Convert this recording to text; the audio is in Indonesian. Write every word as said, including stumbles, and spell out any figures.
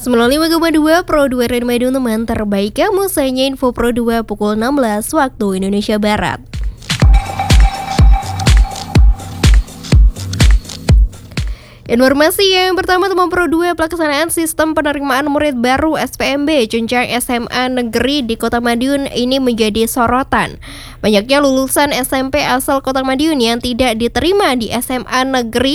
sembilan puluh lima koma dua Pro dua Radio Madu teman terbaik kamu. Sayangnya info Pro dua pukul enam belas waktu Indonesia Barat. Informasi yang pertama, teman Pro dua, pelaksanaan sistem penerimaan murid baru S P M B jenjang S M A negeri di Kota Madiun ini menjadi sorotan. Banyaknya lulusan S M P asal Kota Madiun yang tidak diterima di S M A negeri